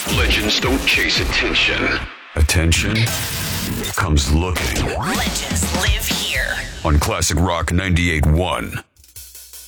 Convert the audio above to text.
Legends don't chase attention. Attention comes looking. Legends live here. On Classic Rock 98.1.